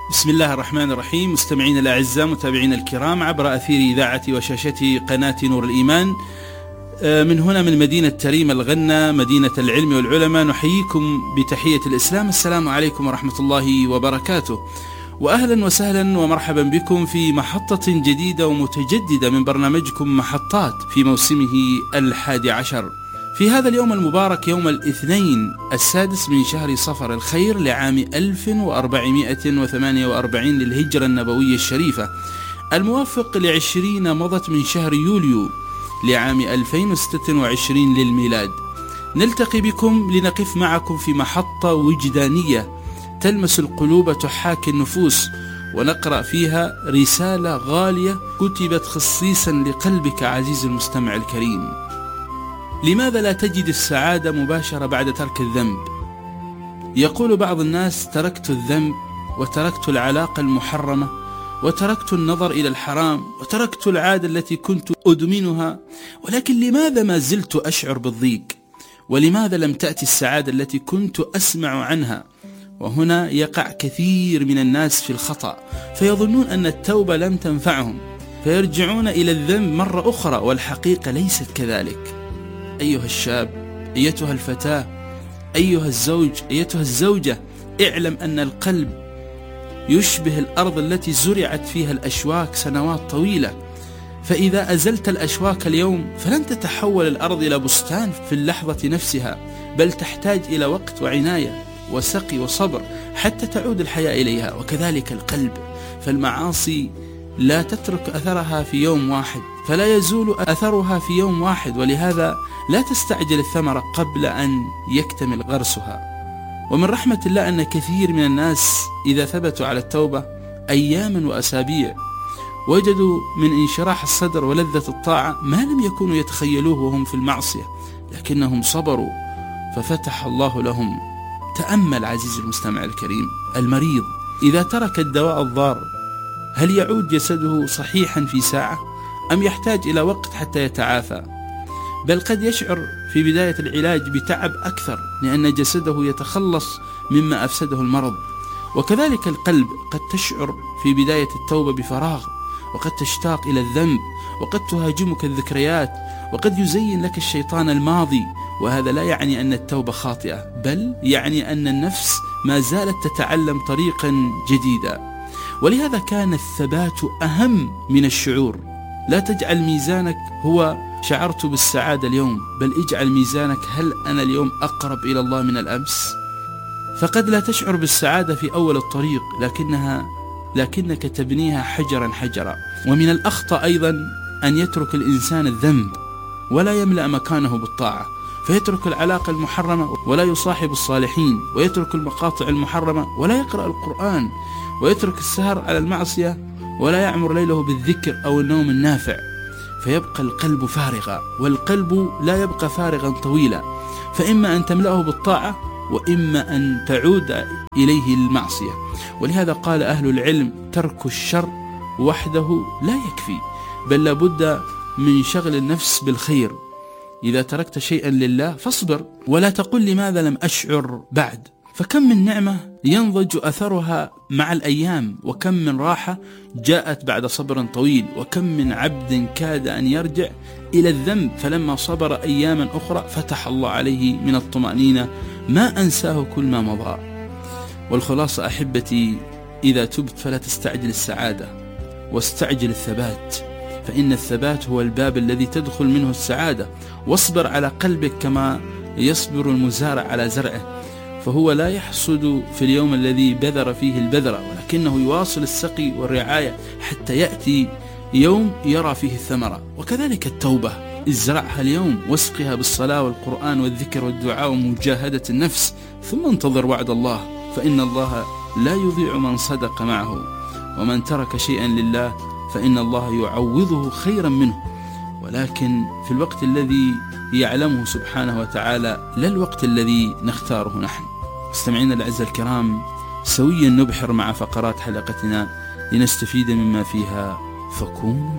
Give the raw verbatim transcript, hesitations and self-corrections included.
بسم الله الرحمن الرحيم. مستمعين الأعزاء، متابعين الكرام عبر أثير إذاعة وشاشة قناة نور الإيمان، من هنا من مدينة تريم الغنة، مدينة العلم والعلماء، نحييكم بتحية الإسلام. السلام عليكم ورحمة الله وبركاته، وأهلا وسهلا ومرحبا بكم في محطة جديدة ومتجددة من برنامجكم محطات في موسمه الحادي عشر، في هذا اليوم المبارك، يوم الاثنين السادس من شهر صفر الخير لعام ألف وأربعمائة وثمانية وأربعين للهجرة النبوية الشريفة، الموافق لعشرين مضت من شهر يوليو لعام ألفين وستة وعشرين للميلاد. نلتقي بكم لنقف معكم في محطة وجدانية تلمس القلوب تحاكي النفوس، ونقرأ فيها رسالة غالية كتبت خصيصا لقلبك عزيز المستمع الكريم. لماذا لا تجد السعادة مباشرة بعد ترك الذنب؟ يقول بعض الناس: تركت الذنب، وتركت العلاقة المحرمة، وتركت النظر إلى الحرام، وتركت العادة التي كنت أدمنها، ولكن لماذا ما زلت أشعر بالضيق؟ ولماذا لم تأتي السعادة التي كنت أسمع عنها؟ وهنا يقع كثير من الناس في الخطأ، فيظنون أن التوبة لم تنفعهم، فيرجعون إلى الذنب مرة أخرى، والحقيقة ليست كذلك. أيها الشاب، أيتها الفتاة، أيها الزوج، أيتها الزوجة، اعلم أن القلب يشبه الأرض التي زرعت فيها الأشواك سنوات طويلة، فإذا أزلت الأشواك اليوم فلن تتحول الأرض إلى بستان في اللحظة نفسها، بل تحتاج إلى وقت وعناية وسقي وصبر حتى تعود الحياة إليها. وكذلك القلب، فالمعاصي لا تترك أثرها في يوم واحد، فلا يزول أثرها في يوم واحد، ولهذا لا تستعجل الثمرة قبل أن يكتمل غرسها. ومن رحمة الله أن كثير من الناس إذا ثبتوا على التوبة أياما وأسابيع وجدوا من انشراح الصدر ولذة الطاعة ما لم يكونوا يتخيلوه وهم في المعصية، لكنهم صبروا ففتح الله لهم. تأمل عزيزي المستمع الكريم، المريض إذا ترك الدواء الضار هل يعود جسده صحيحا في ساعة، أم يحتاج إلى وقت حتى يتعافى؟ بل قد يشعر في بداية العلاج بتعب أكثر، لأن جسده يتخلص مما أفسده المرض. وكذلك القلب قد تشعر في بداية التوبة بفراغ، وقد تشتاق إلى الذنب، وقد تهاجمك الذكريات، وقد يزين لك الشيطان الماضي. وهذا لا يعني أن التوبة خاطئة، بل يعني أن النفس ما زالت تتعلم طريقا جديدا. ولهذا كان الثبات أهم من الشعور. لا تجعل ميزانك هو شعرت بالسعادة اليوم، بل اجعل ميزانك هل أنا اليوم أقرب إلى الله من الأمس؟ فقد لا تشعر بالسعادة في أول الطريق، لكنها لكنك تبنيها حجرا حجرا. ومن الأخطأ أيضا أن يترك الإنسان الذنب ولا يملأ مكانه بالطاعة، فيترك العلاقة المحرمة ولا يصاحب الصالحين، ويترك المقاطع المحرمة ولا يقرأ القرآن، ويترك السهر على المعصية ولا يعمر ليله بالذكر أو النوم النافع، فيبقى القلب فارغا. والقلب لا يبقى فارغا طويلا، فإما أن تملأه بالطاعة وإما أن تعود إليه المعصية. ولهذا قال أهل العلم: ترك الشر وحده لا يكفي، بل لابد من شغل النفس بالخير. إذا تركت شيئا لله فاصبر، ولا تقل لماذا لم أشعر بعد، فكم من نعمة ينضج أثرها مع الأيام، وكم من راحة جاءت بعد صبر طويل، وكم من عبد كاد أن يرجع إلى الذنب فلما صبر أياما أخرى فتح الله عليه من الطمأنينة ما أنساه كل ما مضى. والخلاصة أحبتي، إذا تبت فلا تستعجل السعادة، واستعجل الثبات، فإن الثبات هو الباب الذي تدخل منه السعادة. واصبر على قلبك كما يصبر المزارع على زرعه، فهو لا يحصد في اليوم الذي بذر فيه البذرة، ولكنه يواصل السقي والرعاية حتى يأتي يوم يرى فيه الثمرة. وكذلك التوبة، ازرعها اليوم واسقها بالصلاة والقرآن والذكر والدعاء ومجاهدة النفس، ثم انتظر وعد الله، فإن الله لا يضيع من صدق معه، ومن ترك شيئا لله فإن الله يعوضه خيرا منه، ولكن في الوقت الذي يعلمه سبحانه وتعالى، لا الوقت الذي نختاره نحن. مستمعينا الأعزاء الكرام، سويا نبحر مع فقرات حلقتنا لنستفيد مما فيها، فكونوا